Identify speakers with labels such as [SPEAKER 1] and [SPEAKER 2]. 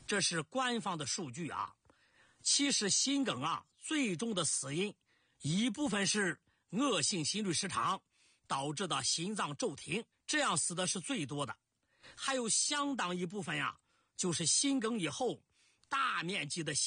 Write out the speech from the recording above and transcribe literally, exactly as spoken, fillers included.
[SPEAKER 1] 这是官方的数据啊。其实心梗啊，最终的死因一部分是恶性心律失常导致的心脏骤停，这样死的是最多的。还有相当一部分呀，就是心梗以后大面积的心